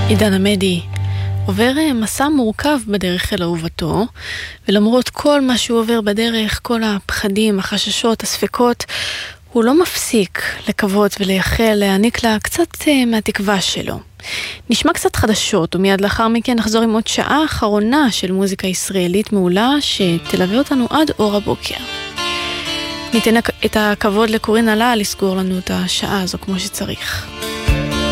עידן עמדי עובר מסע מורכב בדרך אל אהובתו, ולמרות כל מה שהוא עובר בדרך, כל הפחדים, החששות, הספקות, הוא לא מפסיק לקוות ולייחל, להעניק לה קצת מהתקווה שלו. נשמע קצת חדשות, ומיד לאחר מכן נחזור עם עוד שעה אחרונה של מוזיקה ישראלית מעולה, שתלווה אותנו עד אור הבוקר. ניתן את הכבוד לקורין עלה לסגור לנו את השעה הזו כמו שצריך.